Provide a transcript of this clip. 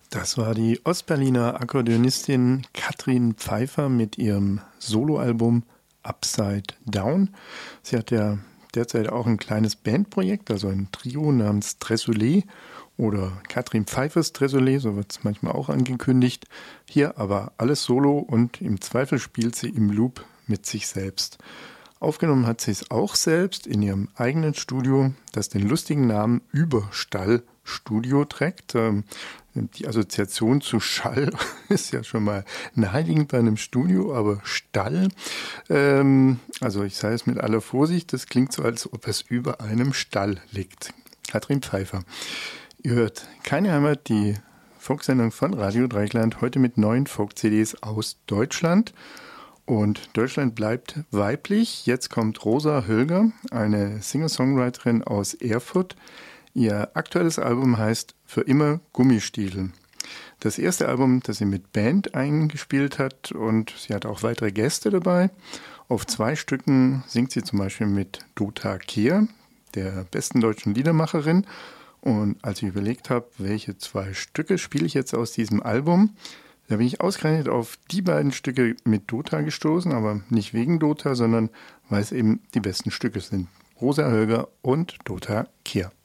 Das war die Ostberliner Akkordeonistin Katrin Pfeiffer mit ihrem Soloalbum Upside Down. Sie hat ja derzeit auch ein kleines Bandprojekt, also ein Trio namens Tressolet oder Katrin Pfeiffers Tressolet, so wird es manchmal auch angekündigt. Hier aber alles Solo und im Zweifel spielt sie im Loop mit sich selbst. Aufgenommen hat sie es auch selbst in ihrem eigenen Studio, das den lustigen Namen Überstall-Studio trägt. Die Assoziation zu Schall ist ja schon mal naheliegend bei einem Studio, aber Stall, also ich sage es mit aller Vorsicht, das klingt so, als ob es über einem Stall liegt. Katrin Pfeiffer. Ihr hört Keine Heimat, die Folksendung von Radio Dreieckland, heute mit 9 Folk-CDs aus Deutschland. Und Deutschland bleibt weiblich. Jetzt kommt Rosa Hölger, eine Singer-Songwriterin aus Erfurt. Ihr aktuelles Album heißt Für immer Gummistiefel. Das erste Album, das sie mit Band eingespielt hat, und sie hat auch weitere Gäste dabei. Auf 2 Stücken singt sie zum Beispiel mit Dota Kehr, der besten deutschen Liedermacherin. Und als ich überlegt habe, welche 2 Stücke spiele ich jetzt aus diesem Album, da bin ich ausgerechnet auf die beiden Stücke mit Dota gestoßen, aber nicht wegen Dota, sondern weil es eben die besten Stücke sind. Rosa Hölger und Dota Kehr.